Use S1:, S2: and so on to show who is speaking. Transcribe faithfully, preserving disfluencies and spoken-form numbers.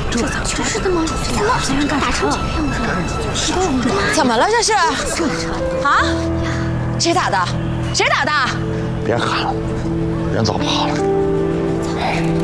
S1: 这咋回事的吗？怎么让人干打成这个样子？
S2: 怎么了这是？啊？谁打的？谁打的？
S3: 别喊了，人早跑了。